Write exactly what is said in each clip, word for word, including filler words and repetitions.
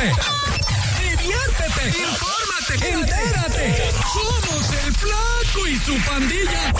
diviértete, infórmate, entérate. Somos el Flaco y su pandilla.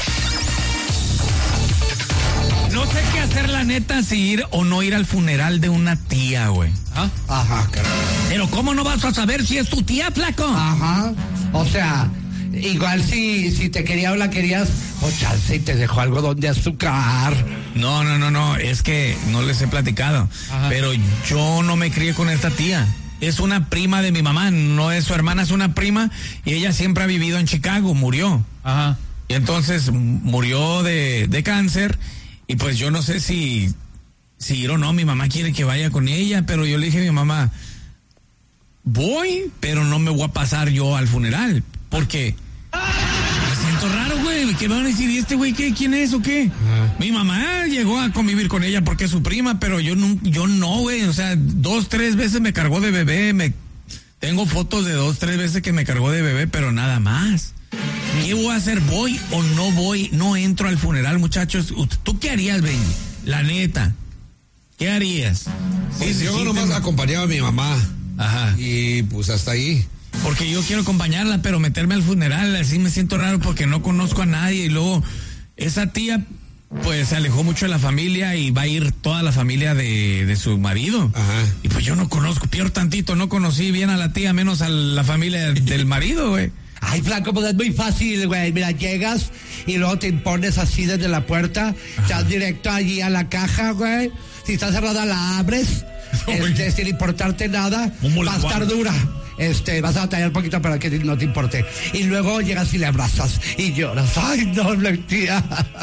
No sé qué hacer, la neta, si ir o no ir al funeral de una tía, güey. ¿Ah? Ajá, claro. Pero ¿cómo no vas a saber si es tu tía, Flaco? Ajá. O sea, igual si, si te quería o la querías, o chance y te dejó algodón de azúcar. No, no, no, no, es que no les he platicado. Ajá. Pero yo no me crié con esta tía. Es una prima de mi mamá, no es su hermana, es una prima, y ella siempre ha vivido en Chicago, murió. Ajá. Y entonces murió de, de cáncer. Y pues yo no sé si, si ir o no, mi mamá quiere que vaya con ella, pero yo le dije a mi mamá, voy, pero no me voy a pasar yo al funeral, porque me siento raro, güey. ¿Qué van a decir? ¿Y este güey qué? ¿Quién es o qué? Uh-huh. Mi mamá llegó a convivir con ella porque es su prima, pero yo no, yo no, güey. O sea, dos, tres veces me cargó de bebé, me tengo fotos de dos, tres veces que me cargó de bebé, pero nada más. ¿Qué voy a hacer? ¿Voy o no voy? No entro al funeral, muchachos. ¿Tú qué harías, Benji? La neta. ¿Qué harías? Pues sí, yo sí, nomás te... acompañaba a mi mamá. Ajá. Y pues hasta ahí. Porque yo quiero acompañarla, pero meterme al funeral, así me siento raro porque no conozco a nadie. Y luego, esa tía, pues se alejó mucho de la familia y va a ir toda la familia de, de su marido. Ajá. Y pues yo no conozco, peor tantito, no conocí bien a la tía, menos a la familia del marido, güey. Ay, Flaco, pues es muy fácil, güey. Mira, llegas y luego te impones así desde la puerta, estás directo allí a la caja, güey. Si está cerrada, la abres, este, sin importarte nada, va a estar dura. Este, vas a batallar un poquito para que no te importe. Y luego llegas y le abrazas y lloras. Ay, no, la tía.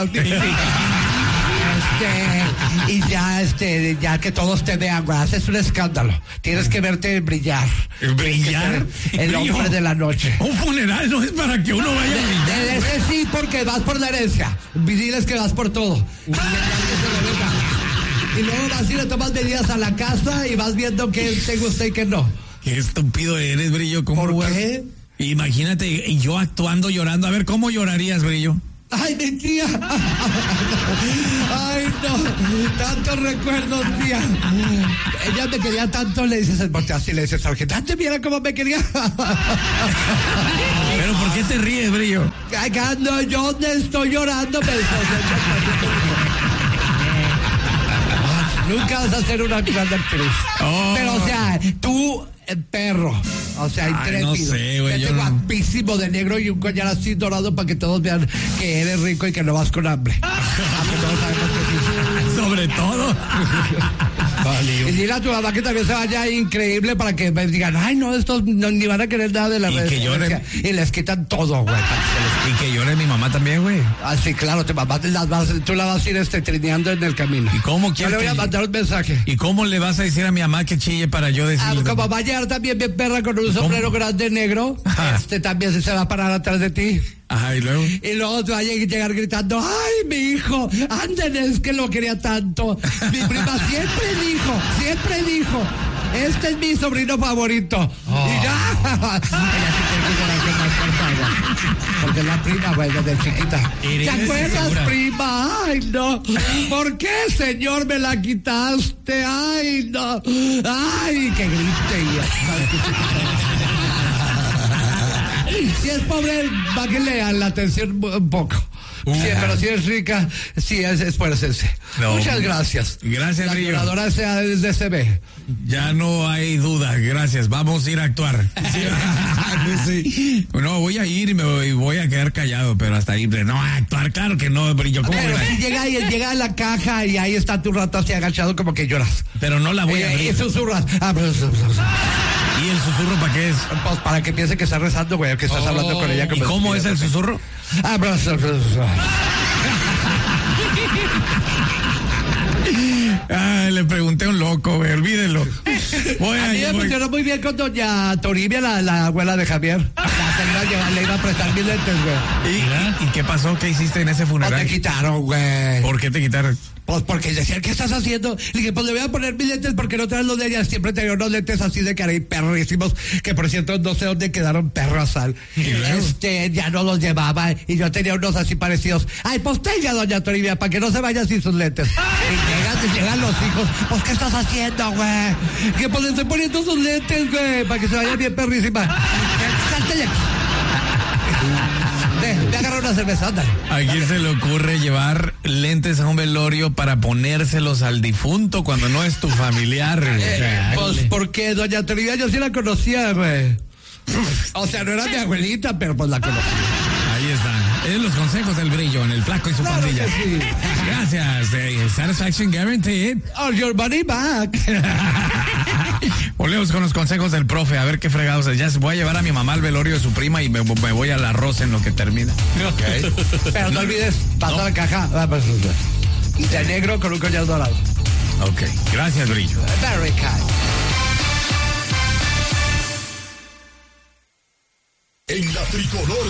Este, y ya, este, ya que todos te vean, güey, haces un escándalo. Tienes que verte brillar. ¿Brillar? El hombre de la noche. Un funeral no es para que uno vaya a brillar. Ese sí, porque vas por la herencia. Diles que vas por todo. Y luego vas y le tomas medidas a la casa y vas viendo que te gusta y que no. Qué estúpido eres, Brillo. ¿Cómo ¿Por vas? qué? Imagínate, y yo actuando, llorando. A ver, ¿cómo llorarías, Brillo? Ay, mi tía. Ay, no. Tantos recuerdos, tía. Ella me quería tanto, le dices, porque así le dices, sargento, mira cómo me quería. Pero ¿por qué te ríes, Brillo? Cagando, yo estoy llorando, pero... Nunca vas a ser una gran actriz. Oh. Pero, o sea, tú, el perro. O sea, intrépido. No sé, güey. Yo guapísimo no... de negro y un collar así dorado para que todos vean que eres rico y que no vas con hambre. Todos sabemos que sí. Sobre todo. Vale. Y dile a tu mamá que también se vaya increíble para que me digan, ay, no, estos no, ni van a querer nada de la red. Y les quitan todo, güey. Y que llore mi mamá también, güey. Ah, sí, claro, tu mamá las vas, tú la vas a ir este, trineando en el camino. ¿Y cómo quieres? Yo le voy a mandar un mensaje. ¿Y cómo le vas a decir a mi mamá que chille para yo decirle? Ah, como va a llegar también bien perra con un sombrero ¿Cómo? grande negro, Ajá. este también se va a parar atrás de ti. Ajá, y luego. Y luego te va a llegar gritando, ay, mi hijo, anden, es que lo quería tanto. Mi prima siempre dijo, siempre dijo, este es mi sobrino favorito. Oh. Y ya. Ella sí tiene que llorar con más fuerza, porque es la prima, güey, desde chiquita. ¿Te acuerdas, segura? Prima? Ay, no. ¿Por qué, señor, me la quitaste? Ay, no. Ay, que grite. Si es pobre, bájenle a la atención un poco. Uh, sí, pero si es rica, sí, es, esfuércense. No. Muchas gracias. Gracias, la Brillo. La violadora sea desde C B. Ya no hay duda, gracias. Vamos a ir a actuar. Sí. Sí. No, voy a ir y me voy, voy a quedar callado, pero hasta ahí. No, a actuar, claro que no, Brillo. ¿Cómo pero si llega, y llega a la caja y ahí está tu rato así agachado como que lloras. Pero no la voy eh, a abrir. Y susurras. Ah, pero, ¿Y el susurro para qué es? Pues para que piense que estás rezando, güey, que estás oh, hablando con ella. ¿Y cómo es el susurro? Ah, pero... Ah, le pregunté a un loco, güey, olvídenlo. Voy a mí me funcionó muy bien con doña Toribia, la, la abuela de Javier. La señora iba a llevar, le iba a prestar mis lentes, güey. ¿Y, ¿Y qué pasó? ¿Qué hiciste en ese funeral? Pues me quitaron, güey. ¿Por qué te quitaron? Pues porque decían, ¿qué estás haciendo? Le dije, pues le voy a poner mis lentes porque no traen los de ella. Siempre tenía unos lentes así de cara y perrísimos, que por cierto no sé dónde quedaron perros al. Este, ya no los llevaba y yo tenía unos así parecidos. Ay, pues tenga, doña Toribia, para que no se vaya sin sus lentes. Y llegan, llegan los hijos, pues ¿qué estás haciendo, güey? Que pues le estoy poniendo sus lentes, güey, para que se vaya bien perrísima. Salte de aquí. Ve, ve a agarrar una cerveza, anda. ¿A quién se le ocurre llevar lentes a un velorio para ponérselos al difunto cuando no es tu familiar? Eh, pues porque doña Toribia yo sí la conocía, güey. O sea, no era mi abuelita, pero pues la conocía. Ahí está. Es los consejos del Brillo en El Flaco y su Claro pandilla. que sí. Gracias. Eh, satisfaction guaranteed. Or your money back. Volvemos con los consejos del profe, a ver qué fregados es. Ya voy a llevar a mi mamá al velorio de su prima y me, me voy al arroz en lo que termina. Okay. Pero no olvides pasar no. la caja de negro con un collar dorado. Ok, gracias, Brillo. Very kind. En la tricolor